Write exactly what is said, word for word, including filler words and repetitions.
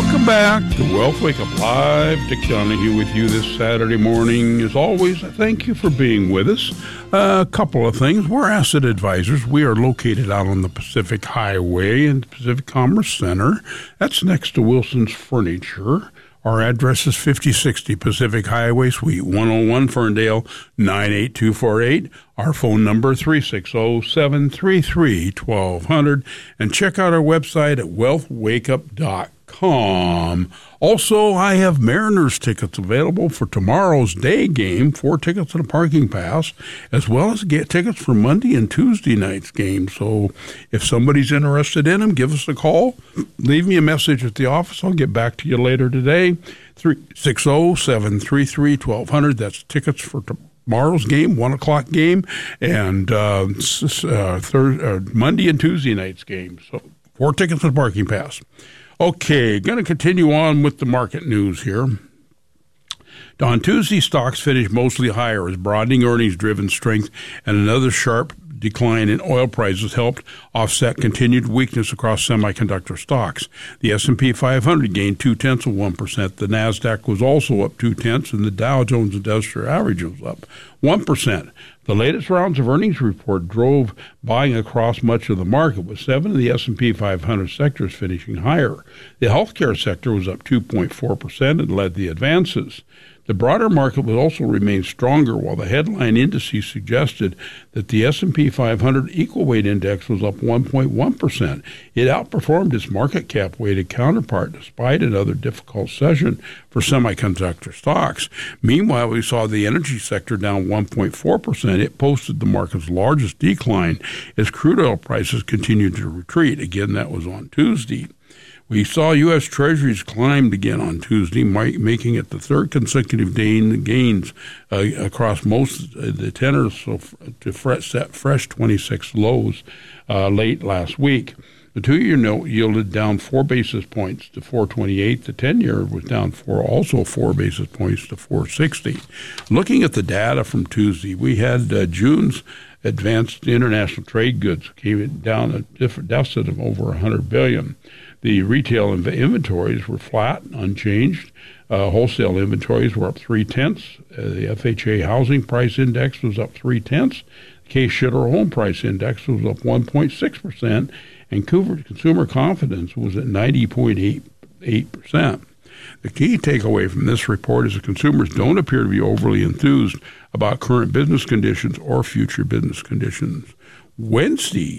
Welcome back to Wealth Wake Up Live. Dick Donahue with you this Saturday morning. As always, thank you for being with us. A couple of things. We're asset advisors. We are located out on the Pacific Highway in the Pacific Commerce Center. That's next to Wilson's Furniture. Our address is fifty sixty Pacific Highway, Suite one oh one, Ferndale, nine eight two four eight. Our phone number, three six zero, seven three three, one two zero zero. And check out our website at wealth wake up dot com. Also, I have Mariners tickets available for tomorrow's day game, four tickets and a parking pass, as well as get tickets for Monday and Tuesday night's game. So if somebody's interested in them, give us a call. Leave me a message at the office. I'll get back to you later today. three six zero, seven three three, one two zero zero. That's tickets for tomorrow's game, one o'clock game, and uh, uh, third, uh, Monday and Tuesday night's game. So four tickets and a parking pass. Okay, going to continue on with the market news here. On Tuesday, stocks finished mostly higher as broadening earnings-driven strength and another sharp decline in oil prices helped offset continued weakness across semiconductor stocks. The S and P five hundred gained two-tenths of one percent. The NASDAQ was also up two-tenths, and the Dow Jones Industrial Average was up one percent. The latest rounds of earnings report drove buying across much of the market, with seven of the S and P five hundred sectors finishing higher. The healthcare sector was up two point four percent and led the advances. The broader market would also remain stronger, while the headline indices suggested that the S and P five hundred equal weight index was up one point one percent. It outperformed its market cap weighted counterpart despite another difficult session for semiconductor stocks. Meanwhile, we saw the energy sector down one point four percent. It posted the market's largest decline as crude oil prices continued to retreat. Again, that was on Tuesday. We saw U S. Treasuries climbed again on Tuesday, making it the third consecutive day in gains uh, across most of the tenors so to fresh, set fresh twenty-six lows uh, late last week. The two-year note yielded down four basis points to four twenty-eight. The ten-year was down four, also four basis points to four sixty. Looking at the data from Tuesday, we had uh, June's advanced international trade goods came down a different deficit of over one hundred billion dollars. The retail inventories were flat, unchanged. Uh, wholesale inventories were up three-tenths. Uh, the F H A Housing Price Index was up three-tenths. The Case-Shiller Home Price Index was up one point six percent, and consumer confidence was at ninety point eight eight percent. The key takeaway from this report is that consumers don't appear to be overly enthused about current business conditions or future business conditions. Wednesday,